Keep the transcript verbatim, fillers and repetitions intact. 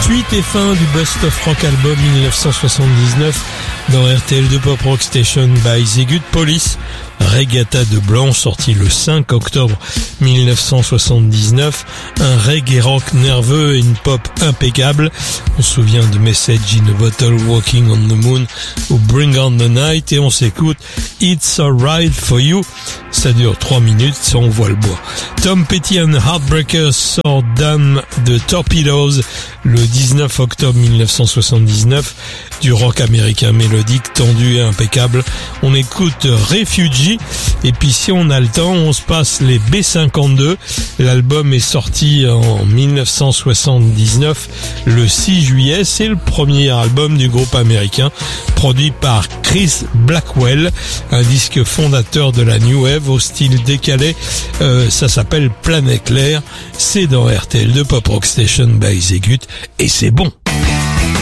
Suite et fin du Best of Rock Album dix-neuf cent soixante-dix-neuf dans R T L deux Pop Rock Station by The Good Police. Regatta de Blanc, sorti le cinq octobre dix-neuf cent soixante-dix-neuf, un reggae rock nerveux et une pop impeccable. On se souvient de Message in a Bottle, Walking on the Moon ou Bring on the Night, et on s'écoute It's Alright for You. Ça dure trois minutes, ça on voit le bois. Tom Petty and Heartbreakers sort Dame de Torpedoes le dix-neuf octobre dix-neuf cent soixante-dix-neuf, du rock américain mélodique, tendu et impeccable. On écoute Refugee, et puis si on a le temps, on se passe les B cinquante-deux. L'album est sorti en dix-neuf cent soixante-dix-neuf, le six juillet. C'est le premier album du groupe américain, produit par Chris Blackwell, un disque fondateur de la New Wave au style décalé. Euh, ça s'appelle Planète Claire. C'est dans R T L deux Pop Rock Station by Zegut, et c'est bon.